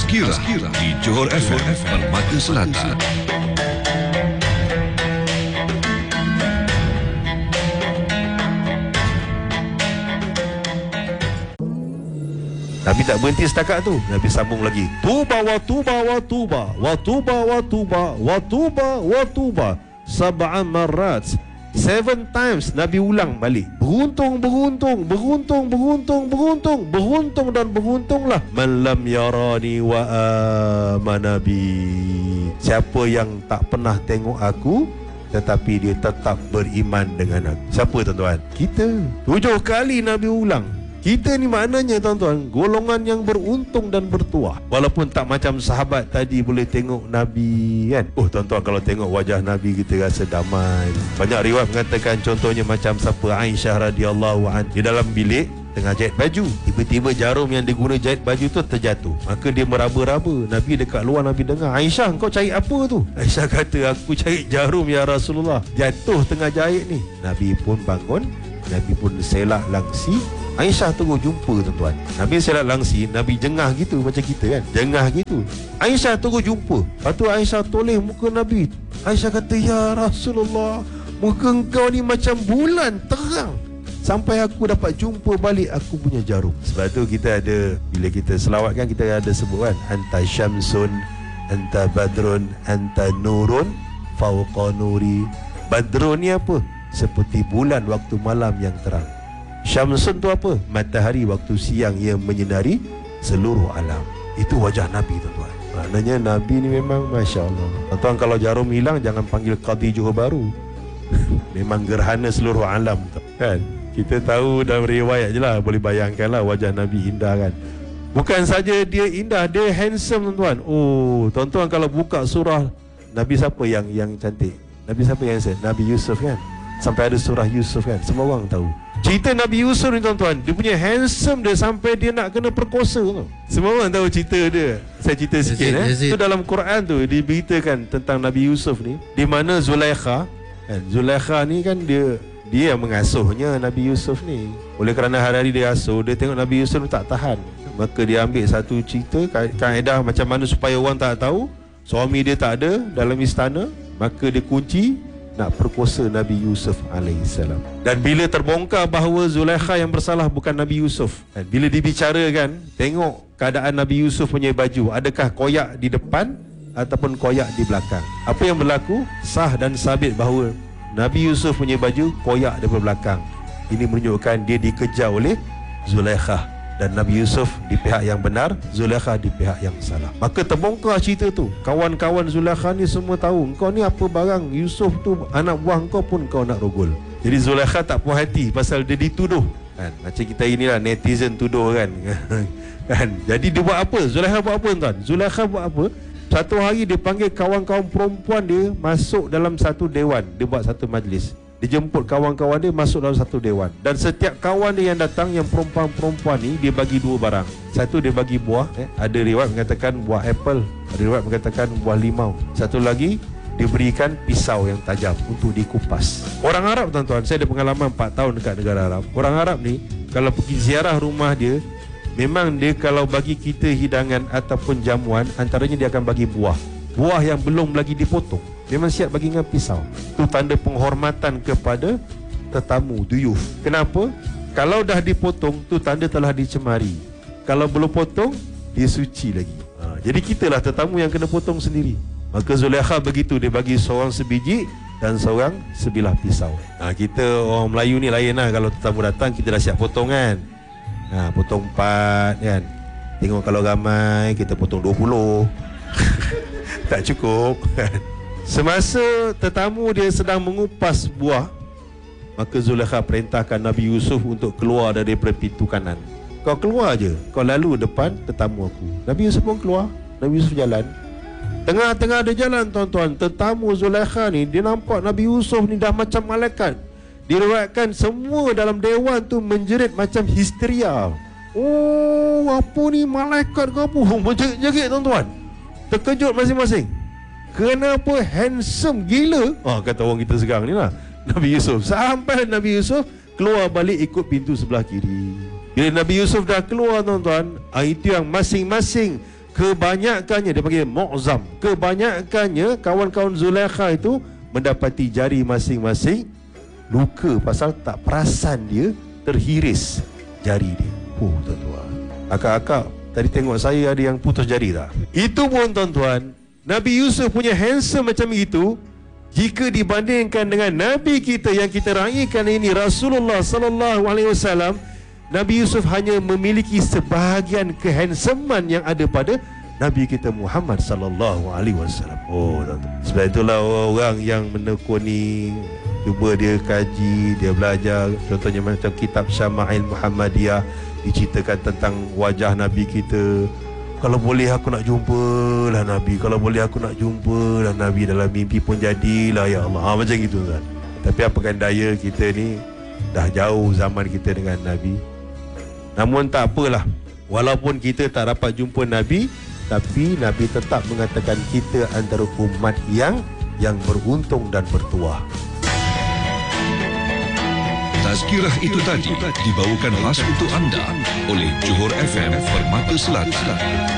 Tazkirah di Johor FM Permata Selatan. Nabi tak berhenti setakat tu. Nabi sambung lagi. Tuba wa tuba wa tuba wa tuba wa tuba wa tuba wa tuba sab'an marrat. 7 times Nabi ulang balik. Beruntung, beruntung, beruntung, beruntung, beruntung, beruntung dan beruntunglah man lam yarani wa amanabi. Siapa yang tak pernah tengok aku tetapi dia tetap beriman dengan aku. Siapa tuan-tuan? Kita. 7 kali Nabi ulang. Kita ni maknanya tuan-tuan golongan yang beruntung dan bertuah. Walaupun tak macam sahabat tadi boleh tengok Nabi kan. Oh tuan-tuan, kalau tengok wajah Nabi kita rasa damai. Banyak riwayat mengatakan contohnya macam siapa Aisyah radhiyallahu anha di dalam bilik tengah jahit baju. Tiba-tiba jarum yang diguna jahit baju tu terjatuh. Maka dia meraba-raba. Nabi dekat luar, Nabi dengar, Aisyah kau cari apa tu? Aisyah kata, aku cari jarum ya Rasulullah, jatuh tengah jahit ni. Nabi pun bangun, Nabi pun selak langsi. Aisyah terus jumpa tuan-tuan. Nabi selak langsi, Nabi jengah gitu macam kita kan, jengah gitu. Aisyah terus jumpa. Lepas tu Aisyah toleh muka Nabi. Aisyah kata, ya Rasulullah, muka engkau ni macam bulan terang. Sampai aku dapat jumpa balik aku punya jarum. Sebab tu kita ada, bila kita selawat kan, kita ada sebut kan, anta syamsun, anta badrun, anta nurun fauqa nuri. Badrun ni apa? Seperti bulan waktu malam yang terang. Syamsun tu apa? Matahari waktu siang yang menyinari seluruh alam. Itu wajah Nabi tuan-tuan. Maknanya Nabi ni memang Masya Allah. Tuan-tuan, kalau jarum hilang jangan panggil Qadhi Johor Bahru. Memang gerhana seluruh alam kan. Kita tahu dalam riwayat je lah, boleh bayangkan lah wajah Nabi indah kan. Bukan saja dia indah, dia handsome tuan-tuan. Oh tuan-tuan, kalau buka surah Nabi siapa yang cantik? Nabi siapa yang handsome? Nabi Yusuf kan. Sampai ada surah Yusuf kan, semua orang tahu. Cerita Nabi Yusuf ni tuan-tuan, dia punya handsome dia sampai dia nak kena perkosa tu. Semua orang tahu cerita dia. Saya cerita sikit Itu dalam Quran tu diberitakan tentang Nabi Yusuf ni, di mana Zulaikha kan, Zulaikha ni kan dia yang mengasuhnya Nabi Yusuf ni. Oleh kerana hari-hari dia asuh, dia tengok Nabi Yusuf ni tak tahan. Maka dia ambil satu cerita kaedah macam mana supaya orang tak tahu suami dia tak ada dalam istana. Maka dia kunci nak perkosa Nabi Yusuf alaihissalam. Dan bila terbongkar bahawa Zulaikha yang bersalah bukan Nabi Yusuf, bila dibicarakan, tengok keadaan Nabi Yusuf punya baju, adakah koyak di depan ataupun koyak di belakang. Apa yang berlaku? Sah dan sabit bahawa Nabi Yusuf punya baju koyak daripada belakang. Ini menunjukkan dia dikejar oleh Zulaikha. Dan Nabi Yusuf di pihak yang benar, Zulaikha di pihak yang salah. Maka terbongkar cerita tu. Kawan-kawan Zulaikha ni semua tahu, engkau ni apa barang, Yusuf tu anak buah engkau pun kau nak rogol. Jadi Zulaikha tak puas hati pasal dia dituduh kan. Macam kita inilah netizen tuduh kan. Kan. Jadi dia buat apa? Zulaikha buat apa tuan? Zulaikha buat apa? Satu hari dia panggil kawan-kawan perempuan dia masuk dalam satu dewan. Dia buat satu majlis. Dia jemput kawan-kawan dia masuk dalam satu dewan. Dan setiap kawan dia yang datang, yang perempuan-perempuan ni, dia bagi 2 barang. Satu dia bagi buah, ada riwayat mengatakan buah apple, ada riwayat mengatakan buah limau. Satu lagi dia berikan pisau yang tajam untuk dikupas. Orang Arab tuan-tuan, saya ada pengalaman 4 tahun dekat negara Arab. Orang Arab ni kalau pergi ziarah rumah dia, memang dia kalau bagi kita hidangan ataupun jamuan, antaranya dia akan bagi buah. Buah yang belum lagi dipotong, memang siap bagi dengan pisau. Itu tanda penghormatan kepada tetamu, duyuf. Kenapa? Kalau dah dipotong, tu tanda telah dicemari. Kalau belum potong, dia suci lagi. Jadi kitalah tetamu yang kena potong sendiri. Maka Zulaikha begitu, dia bagi seorang sebiji dan seorang sebilah pisau. Kita orang Melayu ni lain lah. Kalau tetamu datang, kita dah siap potong kan. Potong 4 kan. Tengok kalau ramai, kita potong 20. Tak cukup kan. Semasa tetamu dia sedang mengupas buah, maka Zulaikha perintahkan Nabi Yusuf untuk keluar daripada pintu kanan. Kau keluar je, kau lalu depan tetamu aku. Nabi Yusuf pun keluar. Nabi Yusuf jalan. Tengah-tengah dia jalan tuan-tuan, tetamu Zulaikha ni, dia nampak Nabi Yusuf ni dah macam malaikat. Diriwayatkan semua dalam dewan tu menjerit macam histeria. Oh, apa ni malaikat ke apa? Menjerit-jerit tuan-tuan. Terkejut masing-masing. Kenapa handsome gila? Kata orang kita sekarang ni lah, Nabi Yusuf. Sampai Nabi Yusuf keluar balik ikut pintu sebelah kiri. Bila Nabi Yusuf dah keluar tuan-tuan, itu yang masing-masing kebanyakannya, dia panggil mu'zam, kebanyakannya kawan-kawan Zulaikha itu mendapati jari masing-masing luka pasal tak perasan dia terhiris jari dia. Tuan-tuan, akak-akak tadi tengok saya ada yang putus jari tak? Itu pun tuan-tuan, Nabi Yusuf punya handsome macam itu, jika dibandingkan dengan Nabi kita yang kita raikan ini, Rasulullah sallallahu alaihi wasallam, Nabi Yusuf hanya memiliki sebahagian kehandsoman yang ada pada Nabi kita Muhammad sallallahu alaihi wasallam. Sebab itulah orang yang menekuni, cuba dia kaji, dia belajar, contohnya macam kitab Syama'il Muhammadiyah, diceritakan tentang wajah Nabi kita. Kalau boleh aku nak jumpalah Nabi, kalau boleh aku nak jumpalah Nabi, dalam mimpi pun jadilah ya Allah. Macam gitu kan. Tapi apakan daya, kita ni dah jauh zaman kita dengan Nabi. Namun tak apalah, walaupun kita tak dapat jumpa Nabi, tapi Nabi tetap mengatakan kita antara umat yang beruntung dan bertuah. Tazkirah itu tadi dibawakan khas untuk anda oleh Johor FM Permata Selatan.